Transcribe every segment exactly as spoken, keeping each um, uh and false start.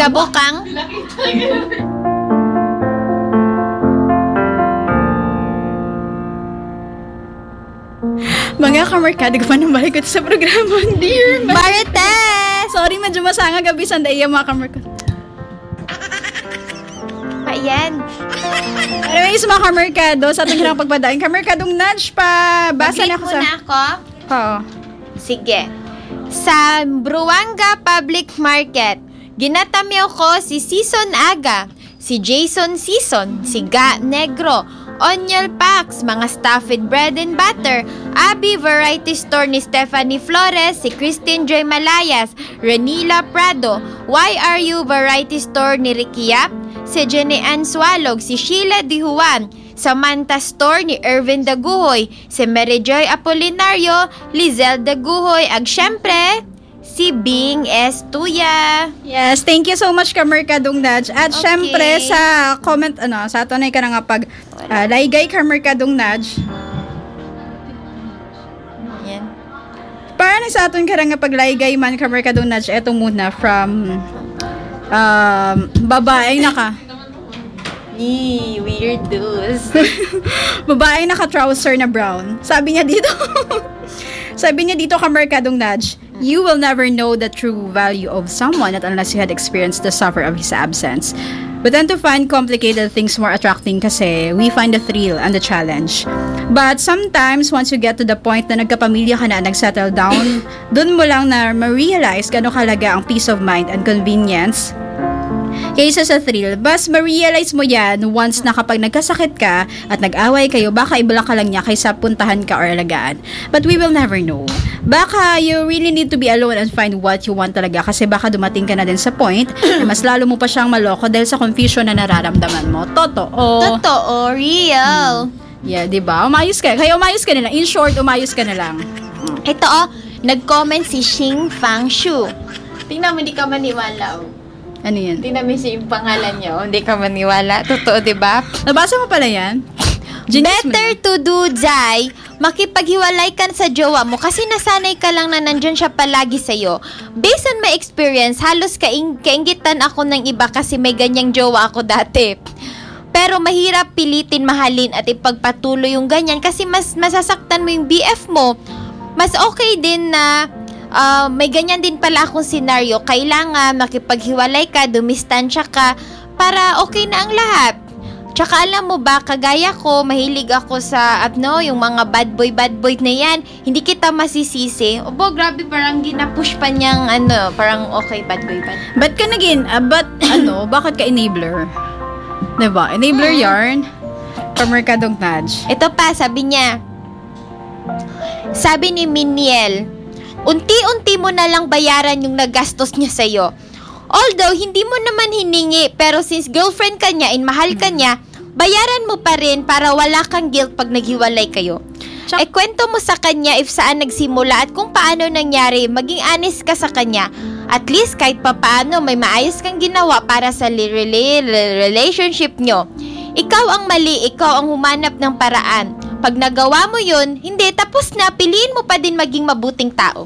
Kabukang. Mga kamarkada ko pa nang balik ko sa programa, dear Marites! Sorry, medyo masanga gabi sandaya mga kamarkada. Ayan. Anyways, mga kamarkado, sa ating hirang pagpadain, kamarkadong nudge pa. Basa na ako sa... Mag-link ako? Oo. Sige. Sa Bruanga Public Market, ginatamyo ko si Season Aga, si Jason Season, si Ga Negro, Oniel Pax, mga stuffed bread and butter, Abby Variety Store ni Stephanie Flores, si Christine Joy Malayas, Renila Prado, Y R U Variety Store ni Ricky Yap, si Jenny Ann Swalog, si Sheila Di Juan, Samantha Store ni Ervin Daguhoy, si Mary Joy Apolinario, Lizelle Daguhoy, ag syempre, si Bing S. Tuya. Yes, thank you so much kamarkadong nudge. At Okay. syempre sa comment, ano, sa tunay ka na nga pag uh, laygay kamarkadong nudge. Yan. Para sa aton ka nga pag laygay man kamarkadong nudge, eto muna from um, babae na ka. Yee, weirdos. Babae naka-trouser na brown. Sabi niya dito, sabi niya dito kamarkadong nudge, you will never know the true value of someone not unless you had experienced the suffer of his absence. We tend to find complicated things more attracting kasi we find the thrill and the challenge. But sometimes, once you get to the point na nagkapamilya ka na, nagsettle down, dun mo lang na ma-realize gano'ng halaga ang peace of mind and convenience kaysa sa thrill. Bas, ma-realize mo yan once na kapag nagkasakit ka at nag-away kayo, baka ibala ka lang niya kaysa puntahan ka or alagaan. But we will never know. Baka you really need to be alone and find what you want talaga kasi baka dumating ka na din sa point na mas lalo mo pa siyang maloko dahil sa confusion na nararamdaman mo. Totoo. Totoo, real. Yeah, diba? Umayos ka. Kaya umayos ka na lang. In short, umayos ka na lang. Ito oh, nag-comment si Xing Fang Shu. Tingnan mo, hindi ka maniwala oh. Ano yan? Tingnan mo yung pangalan niyo, hindi ka maniwala. Totoo, di ba? Nabasa mo pala yan? Genius mo Better yun. to do, Jai, makipaghiwalay ka sa jowa mo kasi nasanay ka lang na nandyan siya palagi sa'yo. Based on my experience, halos kaing kaingitan ako ng iba kasi may ganyang jowa ako dati. Pero mahirap pilitin, mahalin at ipagpatuloy yung ganyan kasi mas masasaktan mo yung B F mo. Mas okay din na uh, may ganyan din pala akong senaryo. Kailangan makipaghiwalay ka, dumistansya ka para okay na ang lahat. Tsaka alam mo ba, kagaya ko, mahilig ako sa, ano, yung mga bad boy, bad boy na yan. Hindi kita masisisi. Obo, grabe, parang ginapush pa niyang, ano, parang okay, bad boy, bad boy. Ba't ka naging, uh, ba't, ano, bakit ka enabler? Diba? Enabler yarn? Kamarkadong nudge. Ito pa, sabi niya, sabi ni Miniel, unti-unti mo na lang bayaran yung nagastos niya sa'yo. Although, hindi mo naman hiningi, pero since girlfriend ka niya and mahal ka niya, bayaran mo pa rin para wala kang guilt pag naghiwalay kayo. Tsaka- E kwento mo sa kanya if saan nagsimula at kung paano nangyari, maging honest ka sa kanya. At least kahit papaano may maayos kang ginawa para sa li- rela- relationship nyo. Ikaw ang mali, ikaw ang humanap ng paraan. Pag nagawa mo yun, hindi, tapos na, piliin mo pa din maging mabuting tao.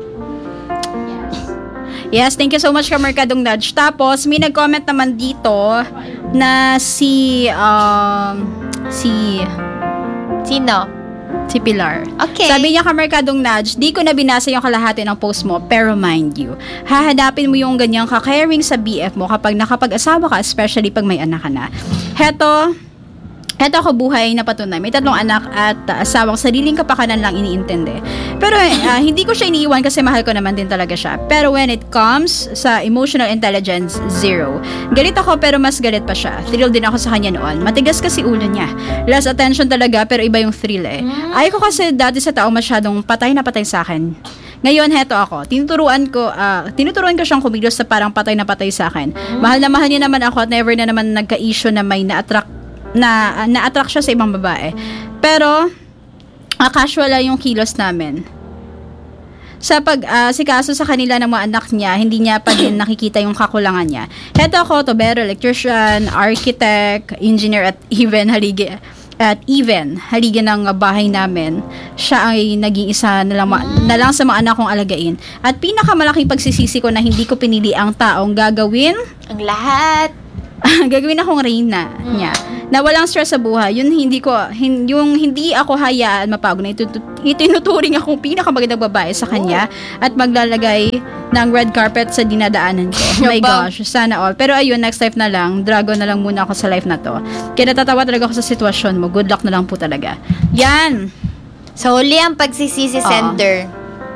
Yes, thank you so much Kamarkadong nudge. Tapos, may nag-comment naman dito na si, um, si, Sino? si Pilar. Okay. Sabi niya Kamarkadong nudge, di ko na binasa yung kalahati ng post mo, pero mind you, hahanapin mo yung ganyang ka-caring sa B F mo kapag nakapag-asawa ka, especially pag may anak ka na. Heto, Heto ako buhay na patunay. May tatlong anak at uh, asawang sariling kapakanan lang iniintindi. Pero uh, hindi ko siya iniiwan kasi mahal ko naman din talaga siya. Pero when it comes sa emotional intelligence, zero. Galit ako pero mas galit pa siya. Thrill din ako sa kanya noon. Matigas kasi ulo niya. Less attention talaga pero iba yung thrill eh. Ayaw ko kasi dati sa tao masyadong patay na patay sa akin. Ngayon, heto ako. Tinuturuan ko, uh, tinuturuan ko siyang kumilos sa parang patay na patay sa akin. Mahal na mahal niya naman ako at never na naman nagka-issue na may na-attract na uh, na-attract siya sa ibang babae. Pero uh, casual lang yung kilos namin. Sa pag uh, sikaso sa kanila ng mga anak niya, hindi niya pa din nakikita yung kakulangan niya. Heto ako, tobero, electrician, architect, engineer at even haligi at even haligi ng bahay namin. Siya ay naging isa na lang, ma- na lang sa mga anak kong alagain. At pinakamalaking pagsisisi ko na hindi ko pinili ang taong gagawin ang lahat. Gagawin akong reyna niya. Na walang stress sa buhay. Yun hindi ko, hin, yung hindi ako hayaan mapagod na itutu- itinuturing akong pinakamagandang babae sa kanya at maglalagay ng red carpet sa dinadaanan ko. Oh my gosh, sana all. Pero ayun, next life na lang. Dragon na lang muna ako sa life na to. Kaya natatawa talaga ako sa sitwasyon mo. Good luck na lang po talaga. Yan. Sa huli ang pagsisisi, sender.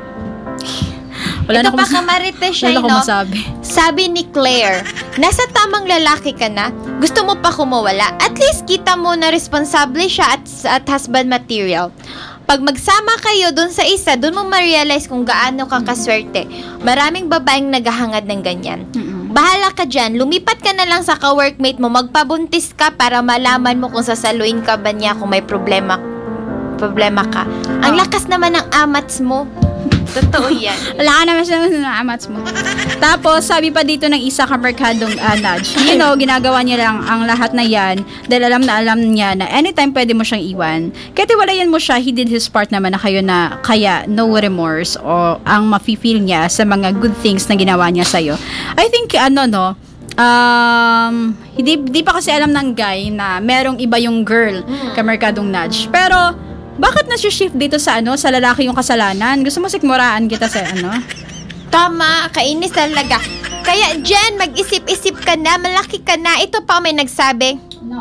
Wala Ito na pa ka Marites siya, Wala na akong no? masabi. Sabi ni Claire, nasa tamang lalaki ka na, gusto mo pa kumawala, at least kita mo na responsable siya at, at husband material. Pag magsama kayo dun sa isa, dun mo ma-realize kung gaano ka kaswerte. Maraming babaeng naghahangad ng ganyan. Mm-mm. Bahala ka dyan, lumipat ka na lang sa ka-workmate mo, magpabuntis ka para malaman mo kung sasaluin ka ba niya kung may problema problema ka. Ang Ah. lakas naman ng amats mo. Totoo yan. Wala ka naman siya na amats mo. Tapos, sabi pa dito ng isa kamerkadong uh, nudge. You know, ginagawa niya lang ang lahat na yan dahil alam na alam niya na anytime pwede mo siyang iwan. Kaya tiwalayan mo siya, he did his part naman na kayo na kaya no remorse o ang mafe-feel niya sa mga good things na ginawa niya sa'yo. I think, ano no, um, hindi, hindi pa kasi alam ng guy na merong iba yung girl kamerkadong nudge. Pero, bakit na-shift dito sa ano, sa lalaki yung kasalanan? Gusto mo sikmuraan kita sa ano? Tama, kainis talaga. Kaya Jen, mag-isip-isip ka na, malaki ka na. Ito pa may nagsabi. No.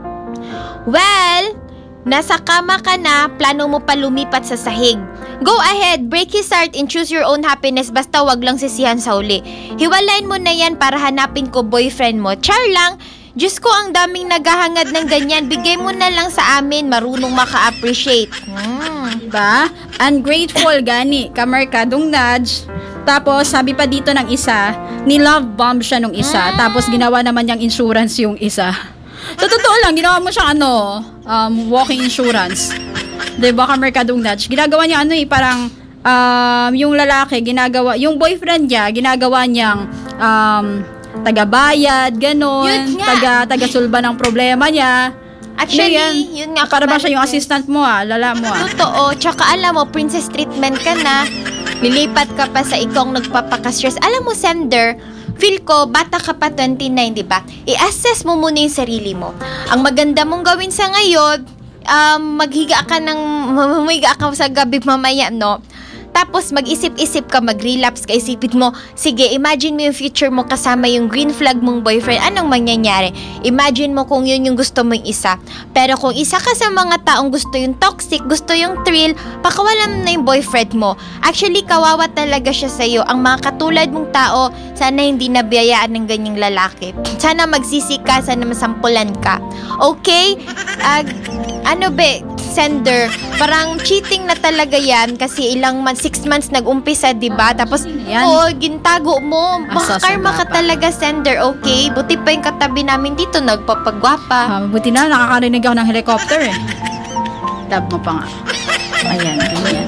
Well, nasa kama ka na, plano mo pa lumipat sa sahig. Go ahead, break his heart and choose your own happiness, basta wag lang sisihan sa huli. Hiwalayin mo na yan para hanapin ko boyfriend mo. Char lang. Diyos ko, ang daming naghahangad ng ganyan. Bigay mo na lang sa amin, marunong maka-appreciate. Hmm. Diba? Ungrateful gani, kamarkadong nudge. Tapos, sabi pa dito ng isa, ni-love bomb siya nung isa. Tapos, ginawa naman niyang insurance yung isa. Sa totoo lang, ginawa mo siyang ano, um, walking insurance. Diba, kamarkadong nudge? Ginagawa niya ano eh, parang, um, yung lalaki, ginagawa, yung boyfriend niya, ginagawa niyang, um, taga-bayad, ganon, Yun nga. taga, taga-sulba ng problema niya. Actually, Ano yan? yun nga. Para ba siya yung Marites. assistant mo ah, lala mo ah. Totoo. Tsaka alam mo, princess treatment ka na. Lilipat ka pa sa ikaw ang nagpapaka-stress. Alam mo, sender, feel ko, bata ka pa twenty-nine, di ba? I-assess mo muna yung sarili mo. Ang maganda mong gawin sa ngayon, um, maghiga ka ng, mamiga ka sa gabi mamaya, no? Tapos mag-isip-isip ka, mag-relapse ka, isipin mo, sige, imagine mo yung future mo kasama yung green flag mong boyfriend, anong mangyayari? Imagine mo kung yun yung gusto mong isa. Pero kung isa ka sa mga taong gusto yung toxic, gusto yung thrill, pakawalan na yung boyfriend mo. Actually, kawawa talaga siya sa'yo. Ang mga katulad mong tao, sana hindi nabiyayaan ng ganyang lalaki. Sana magsisi ka, sana masampulan ka. Okay? Uh, ano be, sender, parang cheating na talaga yan kasi ilang months, six months nag-umpisa, diba? Tapos, Yan. oh, gintago mo. Asa sa Makakarma ka bata. talaga, sender, okay? Buti pa yung katabi namin dito, nagpapagwapa. Ah, mabuti na, nakakarinig ako ng helicopter eh. Tab mo pa nga. Ayan, ganyan.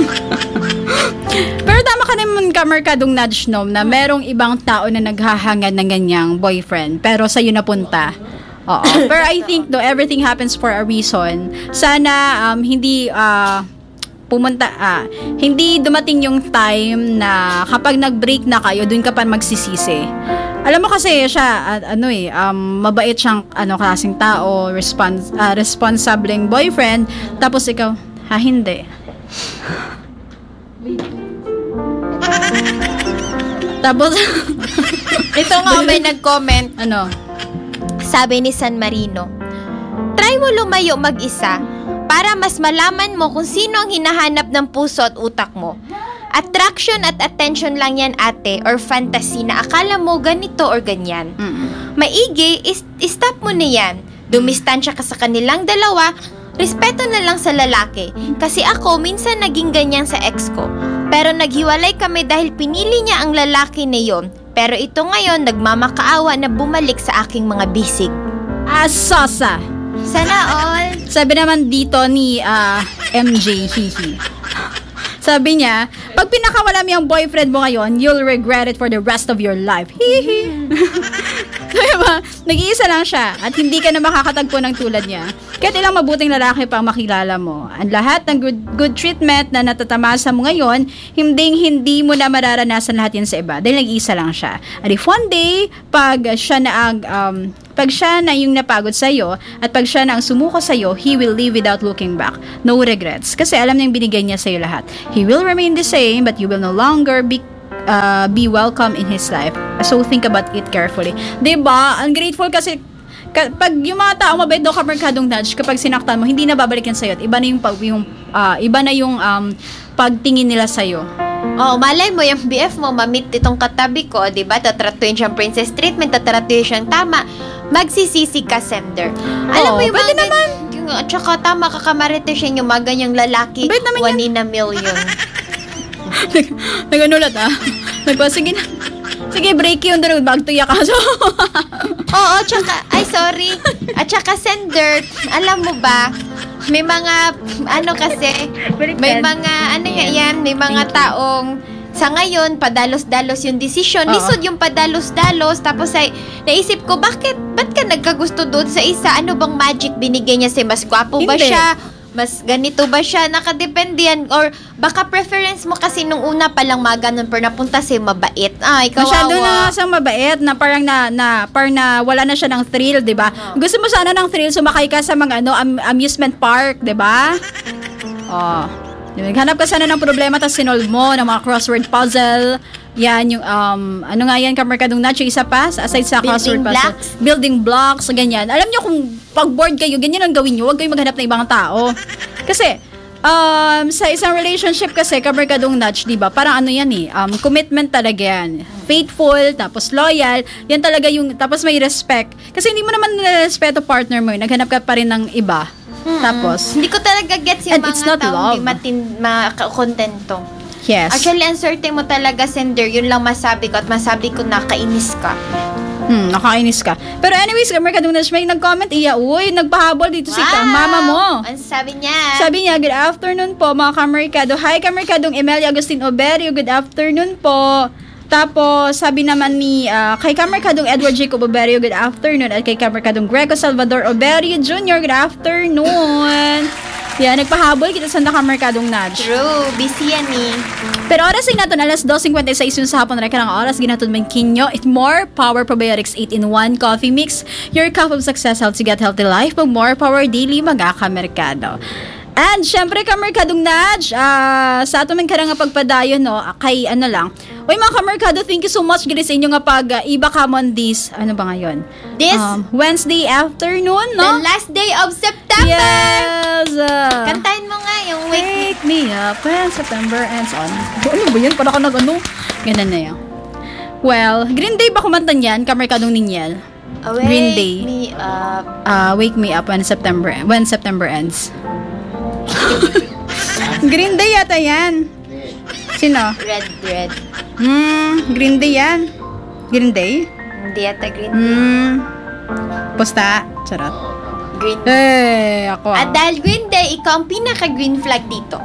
Pero tama ka naman ka, Merkadong Nudge, no, na merong ibang tao na naghahangad ng ganyang boyfriend, pero sa'yo napunta. Oo. Pero I think, though, everything happens for a reason. Sana, um, hindi, ah, pumunta, ah, hindi dumating yung time na kapag nag-break na kayo, dun ka pa magsisisi. Alam mo kasi siya, ah, ano eh, um, mabait siyang, ano, klaseng tao, respons- ah, responsableng boyfriend, tapos ikaw, ha, hindi. Tapos, Ito nga, may nag-comment. ano, Sabi ni San Marino, try mo lumayo mag-isa para mas malaman mo kung sino ang hinahanap ng puso at utak mo. Attraction at attention lang yan, ate, or fantasy na akala mo ganito or ganyan. mm, Maigi, is- stop mo na yan. Dumistansya ka sa kanilang dalawa, respeto na lang sa lalaki. Kasi ako, minsan naging ganyan sa ex ko. Pero naghiwalay kami dahil pinili niya ang lalaki na yon. Pero ito ngayon, nagmamakaawa na bumalik sa aking mga bisig. asosa. Sana all. Sabi naman dito ni ah, M J Hihi. Sabi niya, Pag pinakawala mo yung boyfriend mo ngayon, you'll regret it for the rest of your life. Hihi. Diba? Nag-iisa lang siya at hindi ka na makakatagpo ng tulad niya. Kahit ilang mabuting lalaki pa ang makilala mo. Ang lahat ng good, good treatment na natatamasa mo ngayon, hindi, hindi mo na mararanasan lahat yan sa iba dahil nag-iisa lang siya. And if one day, pag siya na ang um, pag siya na yung napagod sa'yo at pag siya na ang sumuko sa'yo, he will leave without looking back. No regrets. Kasi alam niya yung binigay niya sa'yo lahat. He will remain the same but you will no longer be uh, be welcome in his life. So think about it carefully. Diba? Ungrateful kasi pag yung mga tao mabait daw kamerkadong nudge, kapag sinaktan mo, hindi na babalik yan sa'yo. At iba na yung, yung, uh, iba na yung um, pagtingin nila sa'yo. Oh, malay mo yung B F mo mamit itong katabi ko, 'di ba? Tatratuhin siyang princess treatment, tatratuhin siyang tama. Magsisisi ka, sender. Alam Oo, mo yung pwede mga naman. Yung, at saka tama ka kamarites yung mga ganyang lalaki. Bait naman one yan. in a million. Nag-anulat ah. Nagpa, sige na. Sige, break yun doon. Magtuya ka. So, Oo, tsaka, ay sorry. At tsaka sender, alam mo ba, may mga, ano kasi, may mga, ano nga yan, may mga taong, sa ngayon, padalos-dalos yung desisyon. Oo. Lisod yung padalos-dalos. Tapos ay, naisip ko, bakit, ba't ka nagkagusto doon sa isa? Ano bang magic binigay niya sa'yo? Mas gwapo ba Hindi. siya? Mas ganito ba siya? Nakadepende yan. Or baka preference mo kasi nung una pa lang mga ganun, pero napunta sa'yo mabait. Ay, kawawa. masyado na siyang mabait na parang na, na parang na wala na siya ng thrill, 'di ba? Oh. Gusto mo sana ng thrill, sumakay ka sa mga ano am- amusement park, 'di ba? Oh. Naghanap ka sana ng problema tapos sinolve mo ng mga crossword puzzle. Yan yung um ano nga yan kamerkadong nacho isa pa aside sa Building crossword puzzle. blocks? Building blocks, ganyan. Alam niyo kung pag bored kayo, ganyan ang gawin niyo. Huwag kayong maghanap ng ibang tao. Kasi um sa isang relationship kasi kamerkadong nudge, 'di ba? Parang ano yan eh, um commitment talaga yan. Faithful, tapos loyal, yan talaga yung tapos may respect. Kasi hindi mo naman nirespeto partner mo, eh. Naghanap ka pa rin ng iba. Mm-mm. Tapos hindi ko talaga gets yung And it's mga not taong love. di matin, makakontento. yes. Actually, ang swerte mo talaga, sender. Yun lang masabi ko at masabi ko na kainis ka. Hmm, nakainis ka. Pero anyways, kamerkadong nudge, may nag-comment, iya, uy, nagpahabol dito si ka- mama mo. Ang sabi niya. Sabi niya, good afternoon po mga kamerkado. Hi kamerkadong Emelia Agustin Oberio, good afternoon po. Tapos, sabi naman ni ah, kay kamerkadong Edward Jacob Oberio, good afternoon. At kay kamerkadong Greco Salvador Oberio Junior, good afternoon. Yan, nagpahabol kita sa nakamerkadong nudge. True, busy yan eh. Pero oras ay natin, alas two fifty-six yun sa hapon na karang oras, ginatod man kinyo. It more Power Probiotics eight in one Coffee Mix. Your cup of success helps you get healthy life. Pag more power daily, magkakamerkado. And syempre, kamerkadong nudge, ah, sa ato man karang nga pagpadayon, no, kay ano lang. Uy, mga kamerkado, thank you so much gili sa inyo nga pag uh, iba ka mon this, ano ba ngayon? This, Um, Wednesday afternoon, no? the last day of September. Yes! uh, Kantahin mo nga yung wake. Wake me up when September ends on. Ano ba yan? Para ka nag-ano? Ganun na yan. Well, Green Day ba kumanta niyan? Kamerkadong Ninyel. Wake Green Day. me up. Uh, wake me up when September when September ends. Green Day yata yan. Sino? Red, red. Hmm, Green Day yan. Green Day? Hindi yata green day. Hmm. Posta. Charot. Green day. Eh, ako. At dahil green day, ikaw ang pinaka-green flag dito.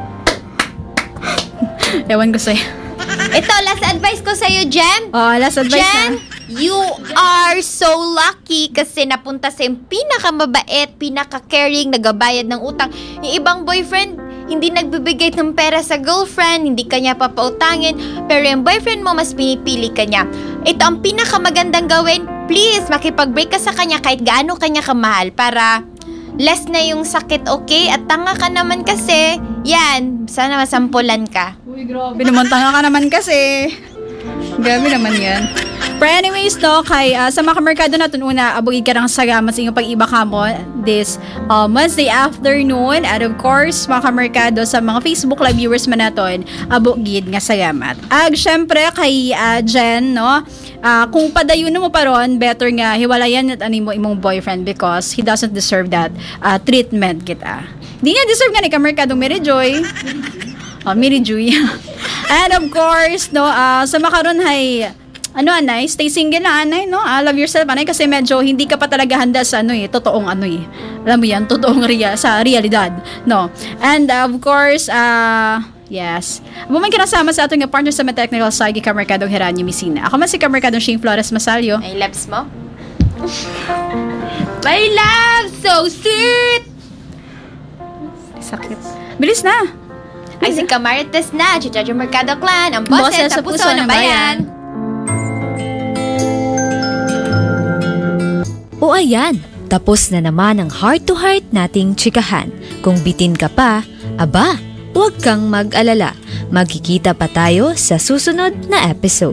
Ewan ko sa'yo. Ito, last advice ko sa'yo, Jen. Oh, last advice Jen, na. you are so lucky kasi napunta sa yung pinakamabait, pinaka-caring, nagabayad ng utang. Yung ibang boyfriend, hindi nagbibigay ng pera sa girlfriend, hindi kanya papautangin, pero yung boyfriend mo, mas pinipili kanya. Ito ang pinakamagandang gawin, please, makipag-break ka sa kanya kahit gaano kanya kamahal para less na yung sakit, okay? At tanga ka naman kasi, yan, sana masampulan ka. Uy, grabe naman. Tanga ka naman kasi. Grabe naman yan. Pero anyways, no, kay, uh, sa mga kamerkado natin, una, abugid ka ng salamat sa inyong pag-iba ka mo this um, Wednesday afternoon. And of course, mga kamerkado, sa mga Facebook live viewers man natin, abugid nga salamat. Ag, syempre, kay uh, Jen, no, uh, kung padayon mo pa ron, better nga, hiwalayan at ano mo imong boyfriend because he doesn't deserve that uh, treatment kita. Di nga deserve nga ni kamerkadong Mary Joy. Oh, Mary Joy. And of course, no, uh, sa makaron hay ano anay, stay single na anay, no? Uh, love yourself anay kasi medyo hindi ka pa talaga handa sa ano eh, totoong ano eh. Alam mo yan, totoong rea- sa realidad, no? And uh, of course, uh, Yes. Bumay ka nasama sa atong partner sa technical side, Kamerkadong Heranio Misina. Ako man si Kamerkadong Shane Flores Masalio. Ay, loves mo? My love! So sweet! Sakit. Bilis na! Ay, si Kamarites na, Chichacho Mercado Clan, ang boses sa puso ng bayan. O ayan, tapos na naman ang heart-to-heart nating tsikahan. Kung bitin ka pa, aba, huwag kang mag-alala. Magkikita pa tayo sa susunod na episode.